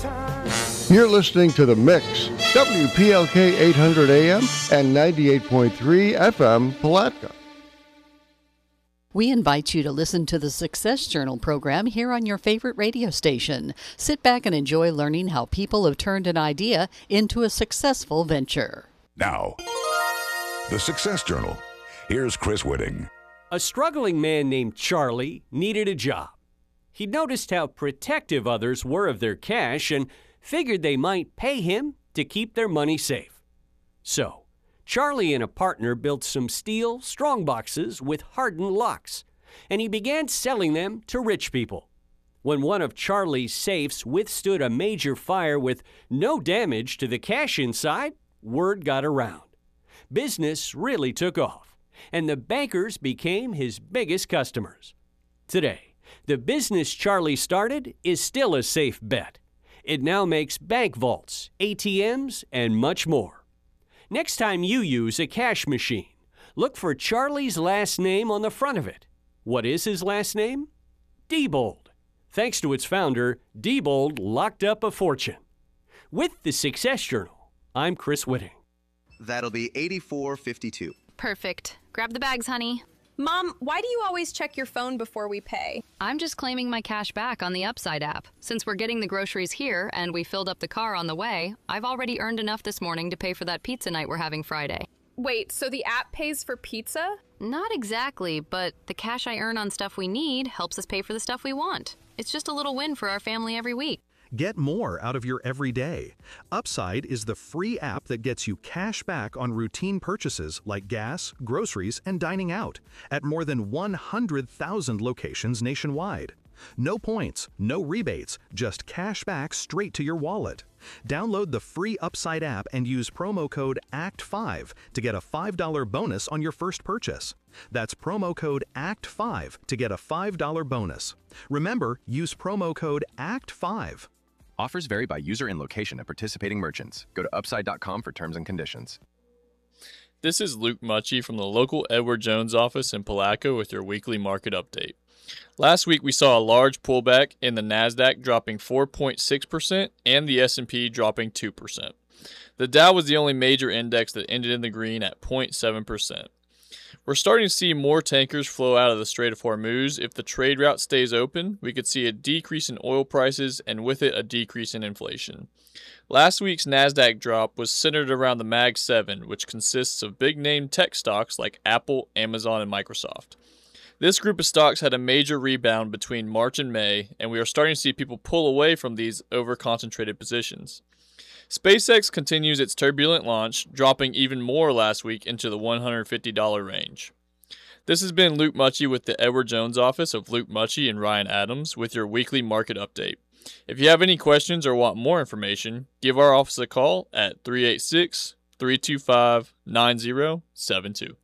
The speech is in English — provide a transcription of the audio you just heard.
You're listening to The Mix, WPLK 800 AM and 98.3 FM Palatka. We invite you to listen to the Success Journal program here on your favorite radio station. Sit back and enjoy learning how people have turned an idea into a successful venture. Now, the Success Journal. Here's Chris Whitting. A struggling man named Charlie needed a job. He noticed how protective others were of their cash and figured they might pay him to keep their money safe. So, Charlie and a partner built some steel strongboxes with hardened locks, and he began selling them to rich people. When one of Charlie's safes withstood a major fire with no damage to the cash inside, word got around. Business really took off, and the bankers became his biggest customers. Today, the business Charlie started is still a safe bet. It now makes bank vaults, ATMs, and much more. Next time you use a cash machine, look for Charlie's last name on the front of it. What is his last name? Diebold. Thanks to its founder, Diebold locked up a fortune. With the Success Journal, I'm Chris Whitting. That'll be $84.52. Perfect. Grab the bags, honey. Mom, why do you always check your phone before we pay? I'm just claiming my cash back on the Upside app. Since we're getting the groceries here and we filled up the car on the way, I've already earned enough this morning to pay for that pizza night we're having Friday. Wait, so the app pays for pizza? Not exactly, but the cash I earn on stuff we need helps us pay for the stuff we want. It's just a little win for our family every week. Get more out of your everyday. Upside is the free app that gets you cash back on routine purchases like gas, groceries, and dining out at more than 100,000 locations nationwide. No points, no rebates, just cash back straight to your wallet. Download the free Upside app and use promo code ACT5 to get a $5 bonus on your first purchase. That's promo code ACT5 to get a $5 bonus. Remember, use promo code ACT5. Offers vary by user and location at participating merchants. Go to upside.com for terms and conditions. This is Luke Mucci from the local Edward Jones office in Palatka with your weekly market update. Last week we saw a large pullback in the NASDAQ dropping 4.6% and the S&P dropping 2%. The Dow was the only major index that ended in the green at 0.7%. We're starting to see more tankers flow out of the Strait of Hormuz. If the trade route stays open, we could see a decrease in oil prices and with it a decrease in inflation. Last week's NASDAQ drop was centered around the Mag 7, which consists of big-name tech stocks like Apple, Amazon, and Microsoft. This group of stocks had a major rebound between March and May, and we are starting to see people pull away from these over-concentrated positions. SpaceX continues its turbulent launch, dropping even more last week into the $150 range. This has been Luke Mucci with the Edward Jones office of Luke Mucci and Ryan Adams with your weekly market update. If you have any questions or want more information, give our office a call at 386-325-9072.